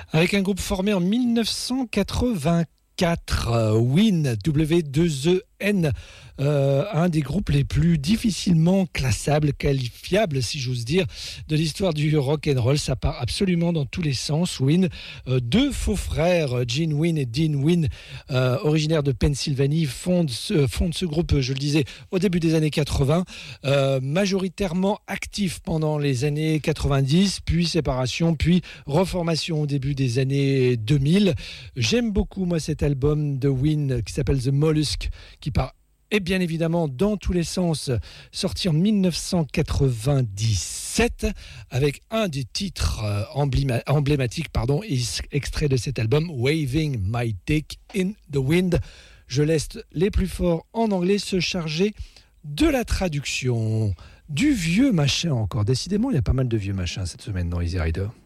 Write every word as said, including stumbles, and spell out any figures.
Avec un groupe formé en dix-neuf cent quatre-vingt-quatre, euh, Ween, W deux E N, euh, un des groupes les plus difficilement classables, qualifiables, si j'ose dire, de l'histoire du rock and roll. Ça part absolument dans tous les sens. Ween, euh, deux faux frères, Gene Ween et Dean Ween, euh, originaires de Pennsylvanie, fondent ce, fondent ce groupe, je le disais, au début des années quatre-vingts, euh, majoritairement actifs pendant les années quatre-vingt-dix, puis séparation, puis reformation au début des années deux mille. J'aime beaucoup, moi, cet album de Ween qui s'appelle The Mollusk, qui part et bien évidemment dans tous les sens, sorti en dix-neuf cent quatre-vingt-dix-sept, avec un des titres euh, embléma- emblématiques, pardon, extrait de cet album, Waving My Dick in the Wind. Je laisse les plus forts en anglais se charger de la traduction. Du vieux machin encore. Décidément, il y a pas mal de vieux machins cette semaine dans Easy Rider.